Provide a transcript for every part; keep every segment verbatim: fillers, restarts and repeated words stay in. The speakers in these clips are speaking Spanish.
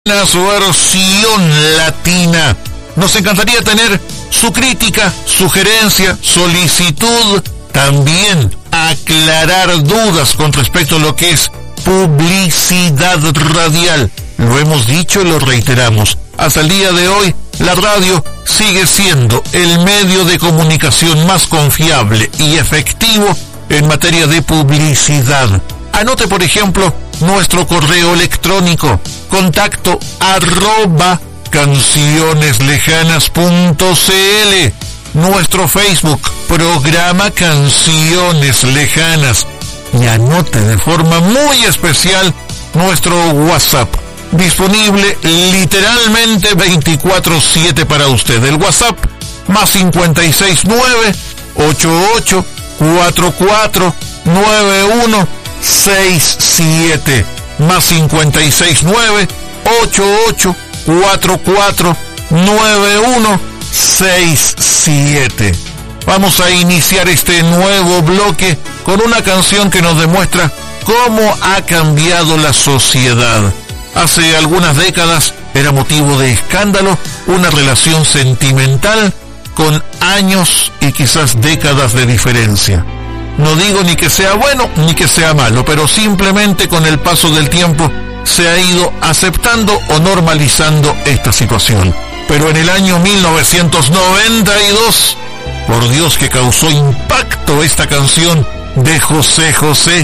Su versión latina. Nos encantaría tener su crítica, sugerencia, solicitud, también aclarar dudas con respecto a lo que es publicidad radial. Lo hemos dicho y lo reiteramos. Hasta el día de hoy, la radio sigue siendo el medio de comunicación más confiable y efectivo en materia de publicidad. Anote, por ejemplo, nuestro correo electrónico, contacto arroba cancioneslejanas punto cl, nuestro Facebook, programa Canciones Lejanas, y anote de forma muy especial nuestro WhatsApp, disponible literalmente veinticuatro siete para usted. El WhatsApp más cincuenta y seis nueve ochenta y ocho cuarenta y cuatro noventa y uno sesenta y siete, más cincuenta y seis nueve ochenta y ocho cuarenta y cuatro noventa y uno sesenta y siete. Vamos a iniciar este nuevo bloque con una canción que nos demuestra cómo ha cambiado la sociedad. Hace algunas décadas era motivo de escándalo una relación sentimental con años y quizás décadas de diferencia. No digo ni que sea bueno ni que sea malo, pero simplemente con el paso del tiempo se ha ido aceptando o normalizando esta situación. Pero en el año mil novecientos noventa y dos, por Dios que causó impacto esta canción de José José,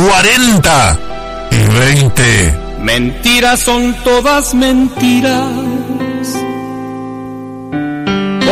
cuarenta y veinte. Mentiras son todas mentiras,